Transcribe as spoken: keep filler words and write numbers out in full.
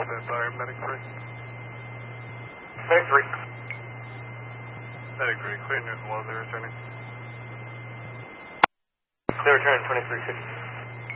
Stand by, medic three. Medic three. Medic three, clear news and low, they're returning. They're returning twenty-three fifty.